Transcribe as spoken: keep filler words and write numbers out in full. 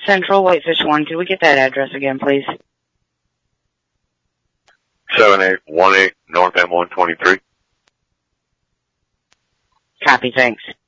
Central Whitefish one. Can we get that address again, please? seven eight one eight North M one twenty-three. Copy, thanks.